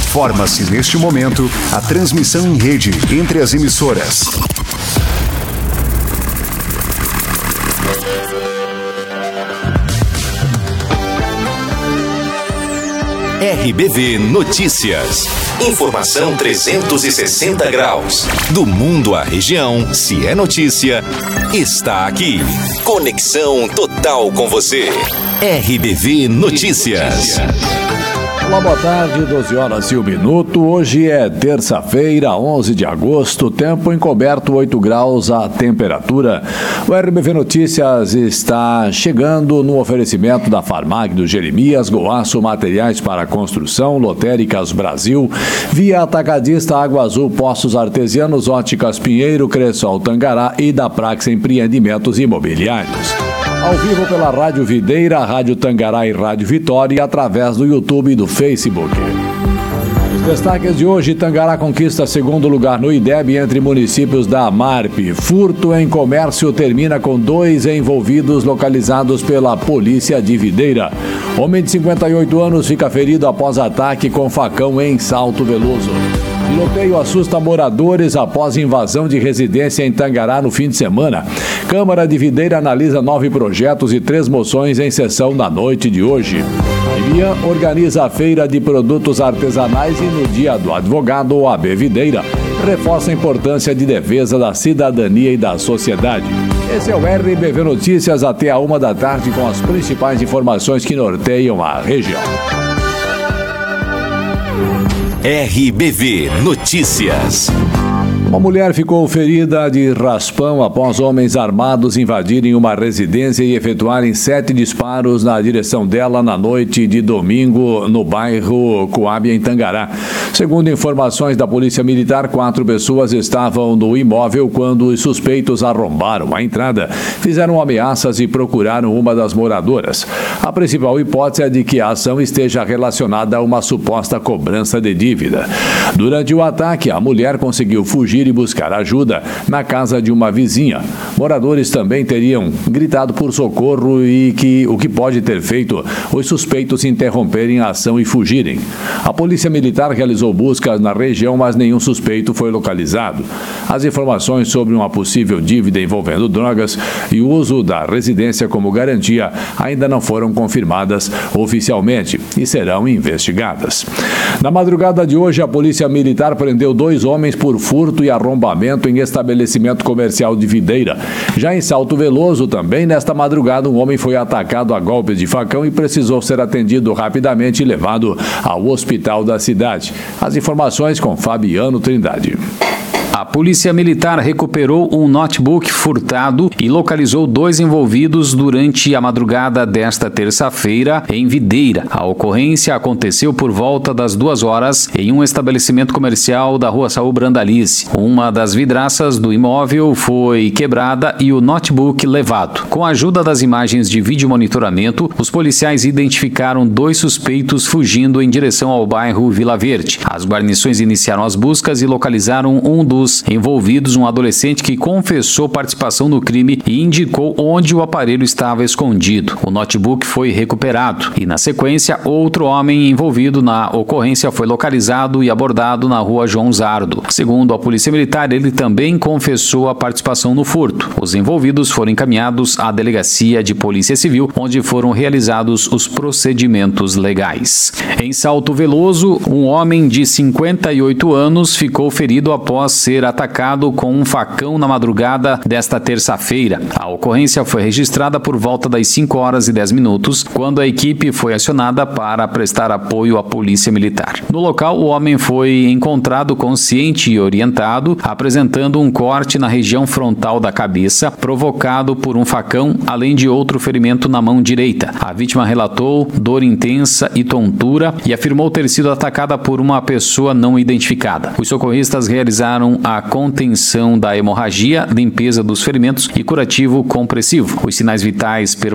Forma-se neste momento a transmissão em rede entre as emissoras. RBV Notícias. Informação 360 graus. Do mundo à região, se é notícia, está aqui. Conexão total com você. RBV Notícias. Olá, boa tarde, 12 horas e 1 minuto. Hoje é terça-feira, 11 de agosto, tempo encoberto, 8 graus a temperatura. O RBV Notícias está chegando no oferecimento da Farmag do Jeremias, Goaço Materiais para Construção, Lotéricas Brasil, Via Atacadista Água Azul, Poços Artesianos, Óticas Pinheiro, Cressol Tangará e da Prax Empreendimentos Imobiliários. Ao vivo pela Rádio Videira, Rádio Tangará e Rádio Vitória e através do YouTube e do Facebook. Os destaques de hoje: Tangará conquista segundo lugar no IDEB entre municípios da Amarpe. Furto em comércio termina com 2 envolvidos localizados pela polícia de Videira. Homem de 58 anos fica ferido após ataque com facão em Salto Veloso. Tiroteio assusta moradores após invasão de residência em Tangará no fim de semana. Câmara de Videira analisa 9 projetos e 3 moções em sessão na noite de hoje. Ibian organiza a feira de produtos artesanais e no dia do advogado, o AB Videira reforça a importância de defesa da cidadania e da sociedade. Esse é o RBV Notícias até a 1 da tarde com as principais informações que norteiam a região. RBV Notícias. Uma mulher ficou ferida de raspão após homens armados invadirem uma residência e efetuarem 7 disparos na direção dela na noite de domingo no bairro Coab, em Tangará. Segundo informações da Polícia Militar, 4 pessoas estavam no imóvel quando os suspeitos arrombaram a entrada, fizeram ameaças e procuraram uma das moradoras. A principal hipótese é de que a ação esteja relacionada a uma suposta cobrança de dívida. Durante o ataque, a mulher conseguiu fugir e buscar ajuda na casa de uma vizinha. Moradores também teriam gritado por socorro e o que pode ter feito os suspeitos interromperem a ação e fugirem. A Polícia Militar realizou buscas na região, mas nenhum suspeito foi localizado. As informações sobre uma possível dívida envolvendo drogas e o uso da residência como garantia ainda não foram confirmadas oficialmente e serão investigadas. Na madrugada de hoje, a Polícia Militar prendeu 2 homens por furto e arrombamento em estabelecimento comercial de Videira. Já em Salto Veloso, também nesta madrugada, um homem foi atacado a golpes de facão e precisou ser atendido rapidamente e levado ao hospital da cidade. As informações com Fabiano Trindade. A Polícia Militar recuperou um notebook furtado e localizou 2 envolvidos durante a madrugada desta terça-feira em Videira. A ocorrência aconteceu por volta das 2 horas em um estabelecimento comercial da Rua Saul Brandalize. Uma das vidraças do imóvel foi quebrada e o notebook levado. Com a ajuda das imagens de vídeo monitoramento, os policiais identificaram 2 suspeitos fugindo em direção ao bairro Vila Verde. As guarnições iniciaram as buscas e localizaram um dos envolvidos, um adolescente que confessou participação no crime e indicou onde o aparelho estava escondido. O notebook foi recuperado e, na sequência, outro homem envolvido na ocorrência foi localizado e abordado na Rua João Zardo. Segundo a Polícia Militar, ele também confessou a participação no furto. Os envolvidos foram encaminhados à Delegacia de Polícia Civil, onde foram realizados os procedimentos legais. Em Salto Veloso, um homem de 58 anos ficou ferido após ser atacado com um facão na madrugada desta terça-feira. A ocorrência foi registrada por volta das 5 horas e 10 minutos, quando a equipe foi acionada para prestar apoio à Polícia Militar. No local, o homem foi encontrado consciente e orientado, apresentando um corte na região frontal da cabeça, provocado por um facão, além de outro ferimento na mão direita. A vítima relatou dor intensa e tontura e afirmou ter sido atacada por uma pessoa não identificada. Os socorristas realizaram a contenção da hemorragia, limpeza dos ferimentos e curativo compressivo. Os sinais vitais